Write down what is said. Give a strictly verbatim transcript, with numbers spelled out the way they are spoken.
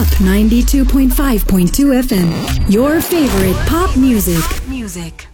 Up ninety-two point five point two F M. Your favorite pop music. Music.